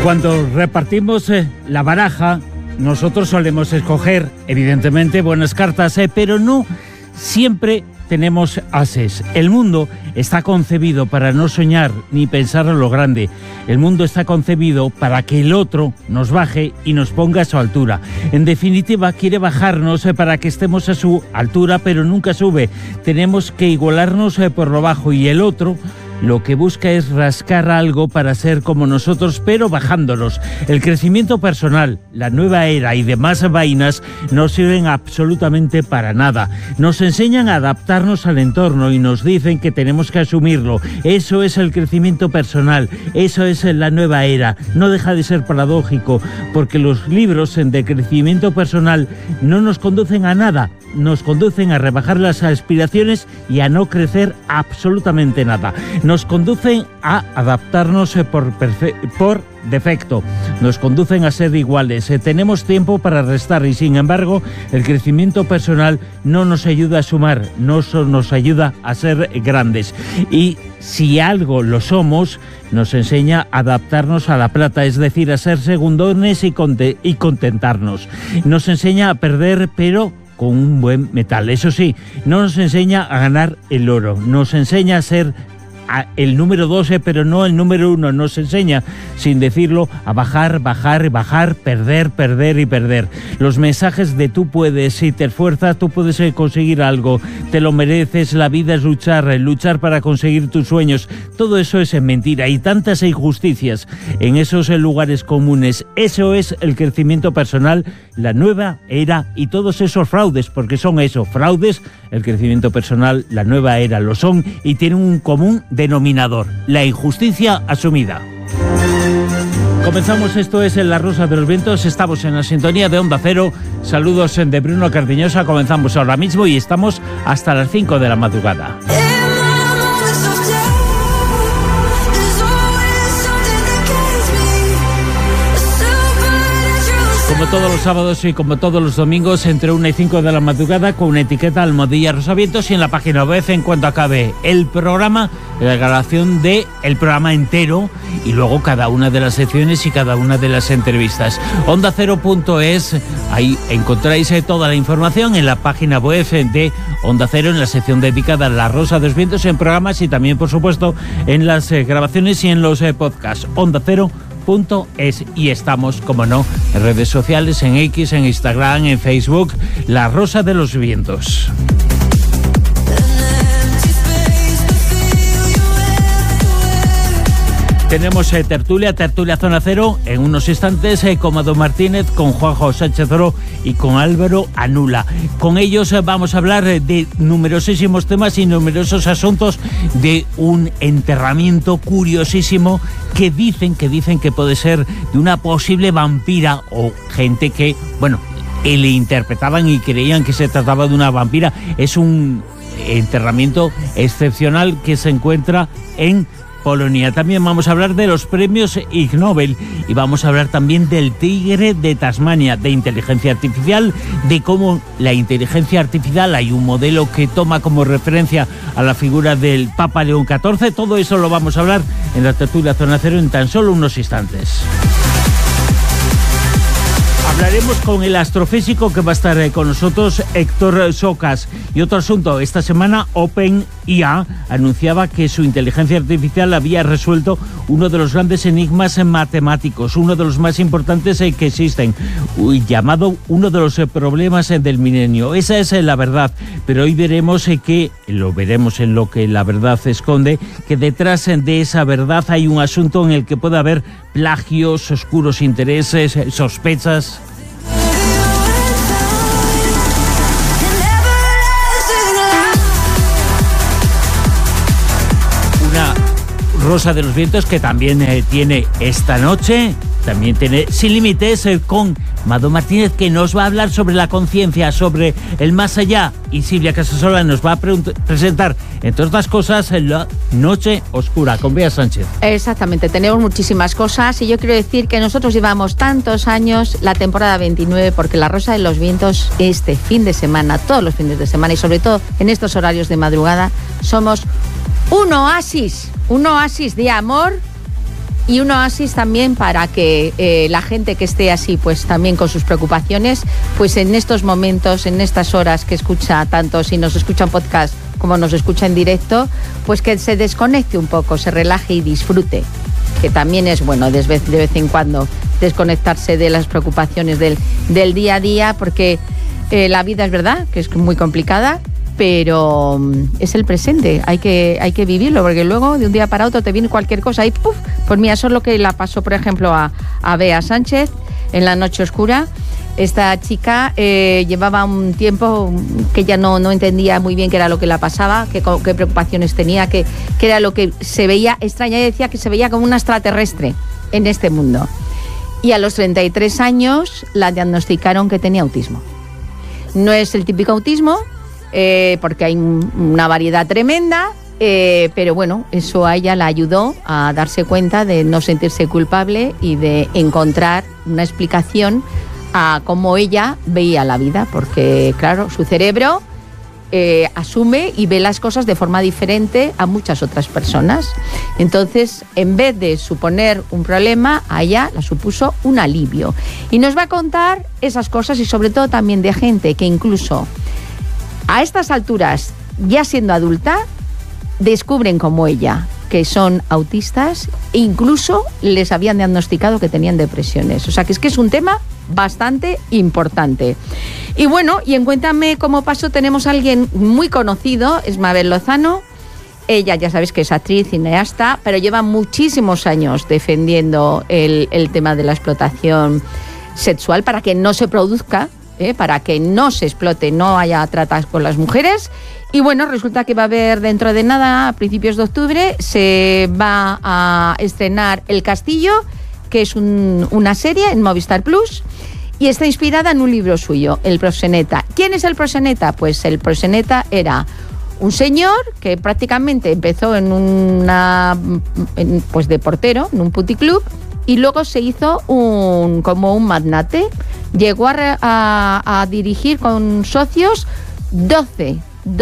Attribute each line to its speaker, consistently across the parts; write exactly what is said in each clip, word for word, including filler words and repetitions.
Speaker 1: Cuando repartimos eh, la baraja, nosotros solemos escoger, evidentemente, buenas cartas, eh, pero no siempre tenemos ases. El mundo está concebido para no soñar ni pensar en lo grande. El mundo está concebido para que el otro nos baje y nos ponga a su altura. En definitiva, quiere bajarnos eh, para que estemos a su altura, pero nunca sube. Tenemos que igualarnos eh, por lo bajo, y el otro lo que busca es rascar algo para ser como nosotros, pero bajándonos. El crecimiento personal, la nueva era y demás vainas no sirven absolutamente para nada. Nos enseñan a adaptarnos al entorno y nos dicen que tenemos que asumirlo. Eso es el crecimiento personal, eso es la nueva era. No deja de ser paradójico, porque los libros de crecimiento personal no nos conducen a nada. Nos conducen a rebajar las aspiraciones y a no crecer absolutamente nada. Nos conducen a adaptarnos por, por defecto. Nos conducen a ser iguales. Eh, tenemos tiempo para restar y, sin embargo, el crecimiento personal no nos ayuda a sumar, no so, nos ayuda a ser grandes. Y si algo lo somos, nos enseña a adaptarnos a la plata, es decir, a ser segundones y, conte y contentarnos. Nos enseña a perder, pero con un buen metal. Eso sí, no nos enseña a ganar el oro, nos enseña a ser el número doce, pero no el número uno. Nos enseña, sin decirlo, a bajar, bajar, bajar, perder, perder y perder. Los mensajes de tú puedes, si te esfuerzas, tú puedes conseguir algo, te lo mereces, la vida es luchar, luchar para conseguir tus sueños. Todo eso es mentira y tantas injusticias en esos lugares comunes. Eso es el crecimiento personal, la nueva era y todos esos fraudes, porque son eso, fraudes. El crecimiento personal, la nueva era lo son y tienen un común denominador: la injusticia asumida. Comenzamos, esto es en La Rosa de los Vientos, estamos en la sintonía de Onda Cero. Saludos de Bruno Cardeñosa, comenzamos ahora mismo y estamos hasta las cinco de la madrugada. Como todos los sábados y como todos los domingos, entre una y cinco de la madrugada, con una etiqueta Almohadilla Rosavientos, y en la página web, en cuanto acabe el programa, la grabación de el programa entero y luego cada una de las secciones y cada una de las entrevistas. onda cero punto es, ahí encontráis toda la información en la página web de Onda Cero, en la sección dedicada a La Rosa de los Vientos, en programas y también, por supuesto, en las eh, grabaciones y en los eh, podcasts. onda cero punto es. Y estamos, como no, en redes sociales, en X, en Instagram, en Facebook, La Rosa de los Vientos. Tenemos eh, tertulia, tertulia Zona Cero, en unos instantes eh, con Mado Martínez, con Juanjo Sánchez Oro y con Álvaro Anula. Con ellos eh, vamos a hablar eh, de numerosísimos temas y numerosos asuntos, de un enterramiento curiosísimo que dicen, que dicen que puede ser de una posible vampira, o gente que, bueno, eh, le interpretaban y creían que se trataba de una vampira. Es un enterramiento excepcional que se encuentra en Polonia. También vamos a hablar de los premios Ig Nobel y vamos a hablar también del tigre de Tasmania, de inteligencia artificial, de cómo la inteligencia artificial, hay un modelo que toma como referencia a la figura del Papa León catorce. Todo eso lo vamos a hablar en la tertulia Zona Cero en tan solo unos instantes. Hablaremos con el astrofísico que va a estar eh, con nosotros, Héctor Socas. Y otro asunto, esta semana OpenIA anunciaba que su inteligencia artificial había resuelto uno de los grandes enigmas matemáticos, uno de los más importantes eh, que existen, uy, llamado uno de los eh, problemas eh, del milenio. Esa es eh, la verdad, pero hoy veremos eh, que, lo veremos en lo que la verdad esconde, que detrás eh, de esa verdad hay un asunto en el que puede haber plagios, oscuros intereses, eh, sospechas. Rosa de los Vientos que también eh, tiene esta noche, también tiene Sin Límites eh, con Mado Martínez, que nos va a hablar sobre la conciencia, sobre el más allá, y Silvia Casasola nos va a presentar, entre otras cosas, La Noche Oscura con Bea Sánchez.
Speaker 2: Exactamente, tenemos muchísimas cosas y yo quiero decir que nosotros llevamos tantos años, la temporada veintinueve, porque La Rosa de los Vientos este fin de semana, todos los fines de semana y sobre todo en estos horarios de madrugada, somos un oasis, un oasis de amor y un oasis también para que eh, la gente que esté así, pues también con sus preocupaciones, pues en estos momentos, en estas horas que escucha tanto, si nos escuchan podcast como nos escucha en directo, pues que se desconecte un poco, se relaje y disfrute, que también es bueno de vez, de vez en cuando desconectarse de las preocupaciones del, del día a día, porque eh, la vida es verdad que es muy complicada, pero es el presente, hay que, hay que vivirlo, porque luego de un día para otro te viene cualquier cosa y ¡puf! Pues mira, eso es lo que la pasó, por ejemplo, a, a Bea Sánchez en La Noche Oscura. Esta chica eh, llevaba un tiempo que ya no, no entendía muy bien qué era lo que la pasaba, qué, qué preocupaciones tenía, qué, qué era lo que se veía extraña. Ella decía que se veía como una extraterrestre en este mundo. Y a los treinta y tres años la diagnosticaron que tenía autismo. No es el típico autismo, eh, porque hay un, una variedad tremenda, eh, pero bueno, eso a ella la ayudó a darse cuenta de no sentirse culpable y de encontrar una explicación a cómo ella veía la vida, porque claro, su cerebro eh, asume y ve las cosas de forma diferente a muchas otras personas. Entonces, en vez de suponer un problema, a ella la supuso un alivio. Y nos va a contar esas cosas, y sobre todo también de gente que incluso a estas alturas, ya siendo adulta, descubren como ella que son autistas e incluso les habían diagnosticado que tenían depresiones. O sea que es que es un tema bastante importante. Y bueno, y en Cuéntame cómo pasó tenemos a alguien muy conocido, es Mabel Lozano. Ella ya sabéis que es actriz, cineasta, pero lleva muchísimos años defendiendo el, el tema de la explotación sexual para que no se produzca, ¿eh? Para que no se explote, no haya tratas con las mujeres. Y bueno, resulta que va a haber dentro de nada, a principios de octubre, se va a estrenar El Castillo, que es un, una serie en Movistar Plus, y está inspirada en un libro suyo, El Proxeneta. ¿Quién es el proxeneta? Pues el proxeneta era un señor que prácticamente empezó en una, en, pues de portero, en un puticlub, y luego se hizo un, como un magnate. Llegó a, a, a dirigir con socios doce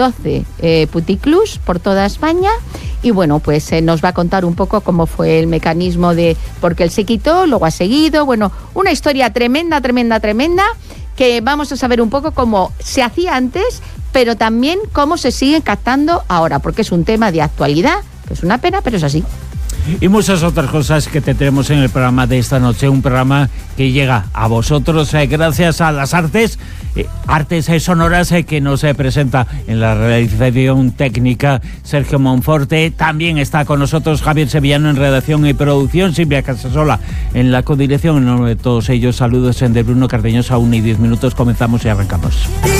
Speaker 2: eh, puticlubs por toda España. Y bueno, pues eh, nos va a contar un poco cómo fue el mecanismo de porque él se quitó, luego ha seguido. Bueno, una historia tremenda, tremenda, tremenda, que vamos a saber un poco cómo se hacía antes, pero también cómo se sigue captando ahora, porque es un tema de actualidad, que es una pena, pero es así.
Speaker 1: Y muchas otras cosas que tendremos en el programa de esta noche, un programa que llega a vosotros eh, gracias a las artes, eh, artes eh, sonoras eh, que nos eh, presenta en la realización técnica Sergio Monforte. También está con nosotros Javier Sevillano en redacción y producción, Silvia Casasola en la codirección. En nombre de todos ellos, saludos en de Bruno Cardeñosa, una y diez minutos, comenzamos y arrancamos.